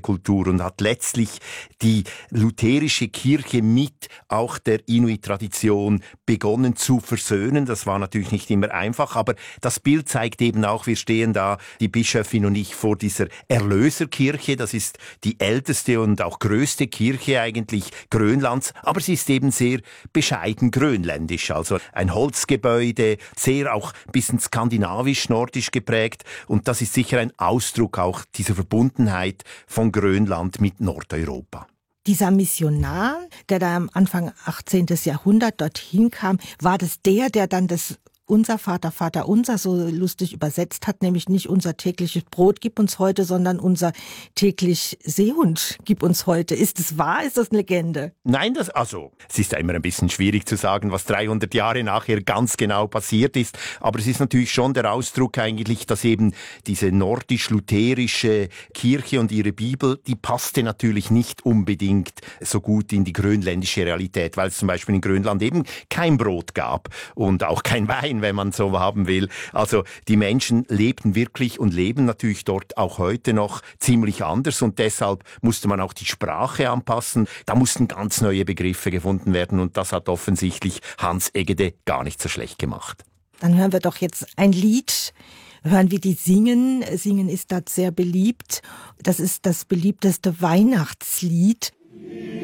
Kultur und hat letztlich die lutherische Kirche mit auch der Inuit-Tradition begonnen zu versöhnen. Das war natürlich nicht immer einfach, aber das Bild zeigt eben auch, wir stehen da, die Bischöfin und ich, vor dieser Erlöserkirche. Das ist die älteste und auch größte Kirche eigentlich Grönlands, aber sie ist eben sehr bescheiden grönländisch, also ein Holzgebäude, sehr auch ein bisschen skandinavisch-nordisch geprägt, und das ist sicher ein Ausdruck auch dieser Verbundenheit von Grönland mit Nordeuropa. Dieser Missionar, der da am Anfang 18. Jahrhundert dorthin kam, war das der dann das Unser Vater, Vater unser so lustig übersetzt hat, nämlich nicht unser tägliches Brot gib uns heute, sondern unser täglich Seehund gib uns heute. Ist es wahr? Ist das eine Legende? Nein, es ist ja immer ein bisschen schwierig zu sagen, was 300 Jahre nachher ganz genau passiert ist, aber es ist natürlich schon der Ausdruck eigentlich, dass eben diese nordisch-lutherische Kirche und ihre Bibel, die passte natürlich nicht unbedingt so gut in die grönländische Realität, weil es zum Beispiel in Grönland eben kein Brot gab und auch kein Wein, wenn man so haben will. Also die Menschen lebten wirklich und leben natürlich dort auch heute noch ziemlich anders, und deshalb musste man auch die Sprache anpassen. Da mussten ganz neue Begriffe gefunden werden, und das hat offensichtlich Hans Egede gar nicht so schlecht gemacht. Dann hören wir doch jetzt ein Lied, hören, wie die singen. Singen ist dort sehr beliebt. Das ist das beliebteste Weihnachtslied.